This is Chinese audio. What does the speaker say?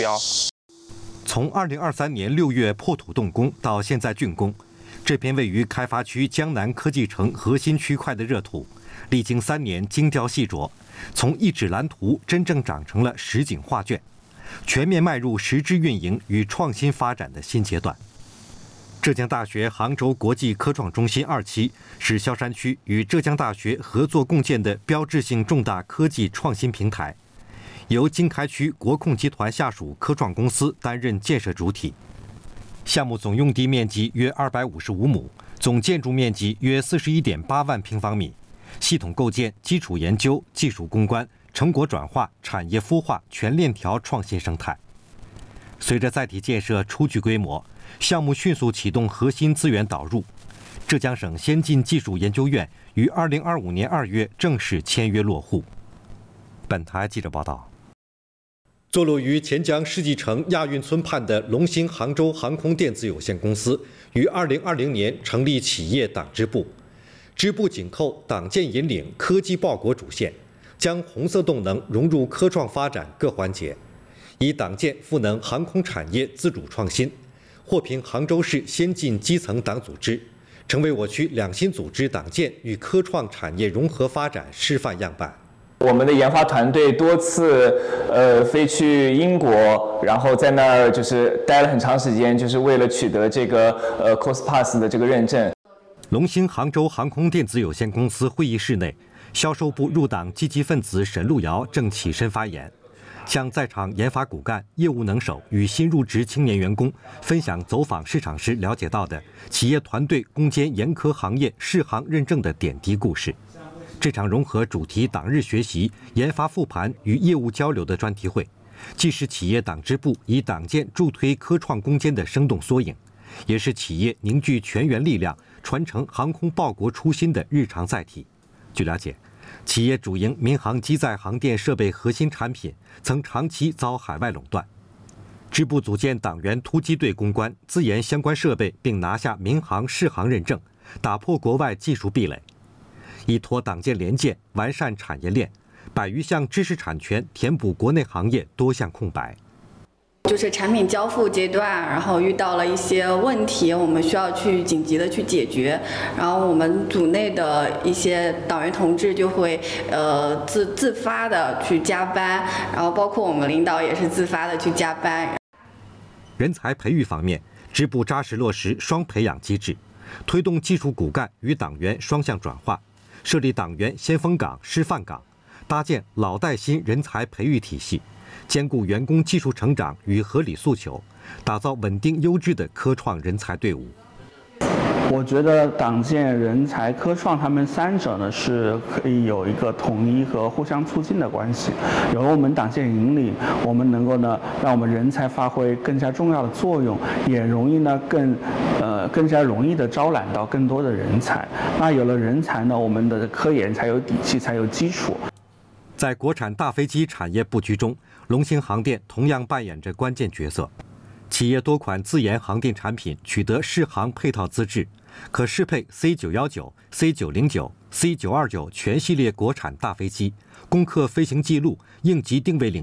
标。 从2023年6月破土动工到现在竣工，这片位于开发区江南科技城核心区块的热土，历经3年精雕细琢，从一纸蓝图真正长成了实景画卷，全面迈入实质运营与创新发展的新阶段。浙江大学杭州国际科创中心2期是萧山区与浙江大学合作共建的标志性重大科技创新平台，由经开区国控集团下属科创公司担任建设主体。项目总用地面积约255亩，总建筑面积约41.8万平方米，系统构建、基础研究、技术攻关、成果转化、产业孵化全链条创新生态。随着载体建设初具规模，项目迅速启动核心资源导入。浙江省先进技术研究院于2025年2月正式签约落户。本台记者报道。坐落于钱江世纪城亚运村畔的龙兴杭州航空电子有限公司于2020年成立企业党支部，支部紧扣党建引领科技报国主线，将红色动能融入科创发展各环节，以党建赋能航空产业自主创新，获评杭州市先进基层党组织，成为我区两新组织党建与科创产业融合发展示范样板。 我们的研发团队多次飞去英国，然后在那儿就是待了很长时间，就是为了取得这个COSPAS 的这个认证。 龙兴杭州航空电子有限公司会议室内，销售部入党积极分子沈路遥正起身发言，向在场研发骨干、业务能手与新入职青年员工分享走访市场时了解到的企业团队攻坚严苛行业适行认证的点滴故事。这场融合主题党日学习、研发复盘与业务交流的专题会，既是企业党支部以党建助推科创攻坚的生动缩影，也是企业凝聚全员力量传承航空报国初心的日常载体。据了解，企业主营民航机载航电设备核心产品曾长期遭海外垄断，支部组建党员突击队攻关自研相关设备，并拿下民航适航认证，打破国外技术壁垒，依托党建联建完善产业链，100余项知识产权填补国内行业多项空白。 就是产品交付阶段，然后遇到了一些问题，我们需要去紧急的去解决。然后我们组内的一些党员同志就会自发的去加班，然后包括我们领导也是自发的去加班。 人才培育方面，支部扎实落实双培养机制，推动技术骨干与党员双向转化，设立党员先锋岗、示范岗，搭建老带新人才培育体系，兼顾员工技术成长与合理诉求，打造稳定优质的科创人才队伍。 我觉得党建、人才、科创他们3者呢是可以有一个统一和互相促进的关系。有了我们党建引领，我们能够呢让我们人才发挥更加重要的作用，也容易呢更加容易的招揽到更多的人才。那有了人才呢，我们的科研才有底气，才有基础。 在国产大飞机产业布局中，龙兴航电同样扮演着关键角色。企业多款自研航电产品取得适航配套资质，可适配 C919、C909、C929全系列国产大飞机，攻克飞行记录、应急定位领